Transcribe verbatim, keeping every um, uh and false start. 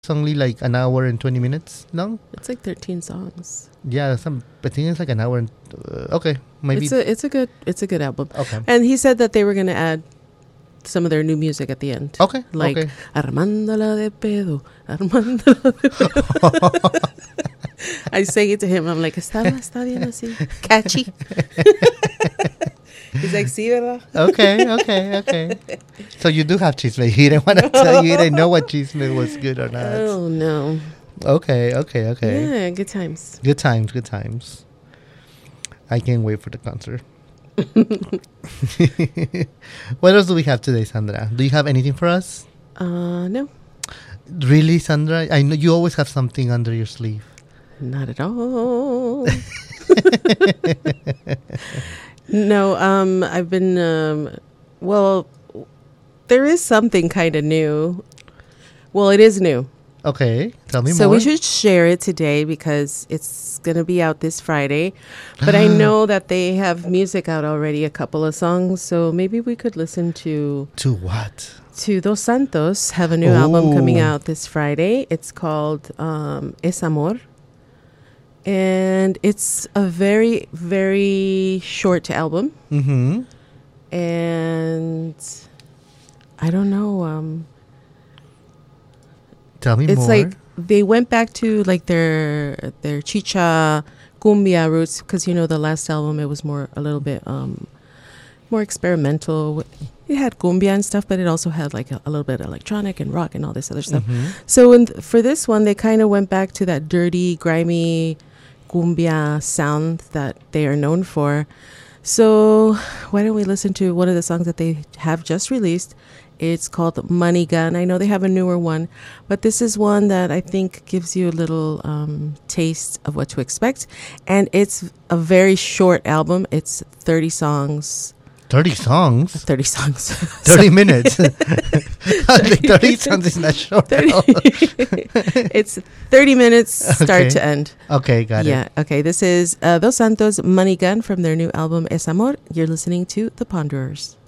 only like an hour and twenty minutes long. It's like thirteen songs. Yeah, some. I think it's like an hour and uh, okay, maybe It's a it's a good it's a good album. okay. And he said that they were gonna add some of their new music at the end. Okay, Like okay. Armándola de pedo, Armándola de pedo. I say it to him. I'm like, está, está bien así, catchy. He's like, sí, ¿verdad? Okay, okay, okay. So you do have chisme. He didn't want to tell you. He didn't know what chisme was good or not. Oh no. Okay, okay, okay. Yeah, good times. Good times, good times. I can't wait for the concert. What else do we have today, Sandra? Do you have anything for us? Uh, no, Really, Sandra? I know you always have something under your sleeve. not at all. No, um, I've been, um, well, there is something kind of new. Well, it is new. Okay, tell me So more. we should share it today because it's going to be out this Friday. But I know that they have music out already, a couple of songs. So maybe we could listen to To what? to Dos Santos have a new album coming Oh. out this Friday. It's called um, Es Amor. And it's a very, very short album. Mm-hmm. And I don't know. Um, Tell me it's more. like they went back to like their their chicha cumbia roots because you know the last album it was more a little bit um more experimental. It had cumbia and stuff, but it also had like a, a little bit of electronic and rock and all this other stuff. Mhm. So in th- for this one, they kind of went back to that dirty, grimy cumbia sound that they are known for. So why don't we listen to one of the songs that they have just released? It's called Money Gun. I know they have a newer one, but this is one that I think gives you a little um, taste of what to expect. And it's a very short album. It's thirty songs. thirty songs? thirty songs. thirty minutes? Like thirty songs is not short. thirty It's thirty minutes start Okay. to end. Okay, got Yeah. it. Okay. This is uh, Dos Santos Money Gun from their new album Es Amor. You're listening to The Ponderers.